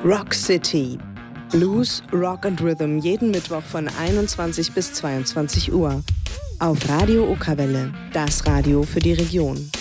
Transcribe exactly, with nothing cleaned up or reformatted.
Rock City. Blues, Rock and Rhythm jeden Mittwoch von einundzwanzig bis zweiundzwanzig Uhr. Auf Radio Okerwelle, das Radio für die Region.